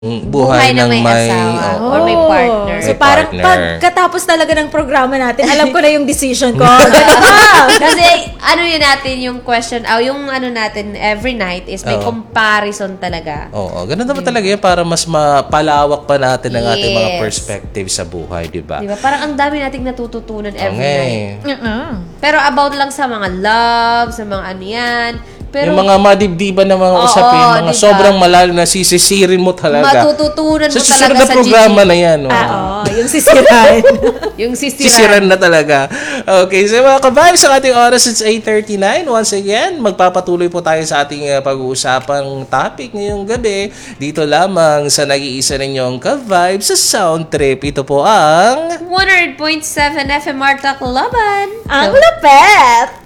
buhay na ng may asawa or may partner. May So parang partner. pagkatapos talaga ng programa natin, alam ko na yung decision ko. Kasi ano yun natin yung question, yung ano natin every night is may comparison talaga. Oo, ganun naman talaga yun para mas mapalawak pa natin ang ating mga perspective sa buhay, di ba? Diba? Parang ang dami nating natututunan every night. Mm-mm. Pero about lang sa mga love, sa mga ano yan. Pero yung mga madibdiban na mga usapin, mga diba? sobrang malalim na sisisirin mo talaga. Matututunan mo Sa susunod talaga na sa programa GG. na yan. Yung sisirain. Yung Sisiran na talaga. Okay, so mga ka-vibes, sa ating oras, it's 8:39. Once again, magpapatuloy po tayo sa ating pag-uusapang topic ngayong gabi. Dito lamang sa nag-iisa ninyong ka-vibes sa Sound Trip. Ito po ang 100.7 FM Marta Cluban. Ang lapet!